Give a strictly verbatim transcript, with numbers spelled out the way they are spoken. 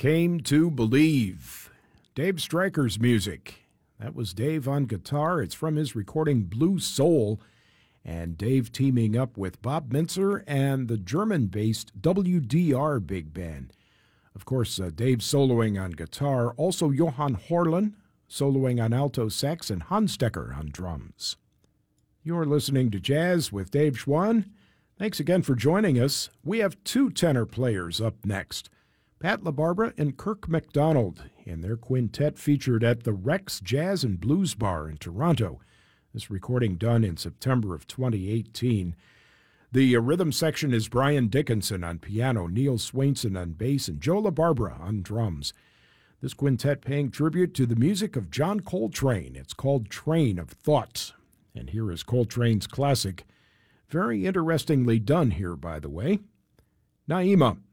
Came to Believe. Dave Stryker's music. That was Dave on guitar. It's from his recording Blue Soul, and Dave teaming up with Bob Mintzer and the German-based W D R Big Band. Of course, uh, Dave soloing on guitar, also Johan Horlen soloing on alto sax, and Hans Stecker on drums. You're listening to Jazz with Dave Schwann. Thanks again for joining us. We have two tenor players up next. Pat LaBarbera and Kirk MacDonald in their quintet featured at the Rex Jazz and Blues Bar in Toronto. This recording done in September of twenty eighteen. The rhythm section is Brian Dickinson on piano, Neil Swainson on bass, and Joe LaBarbera on drums. This quintet paying tribute to the music of John Coltrane. It's called Train of Thought. And here is Coltrane's classic. Very interestingly done here, by the way. Naima.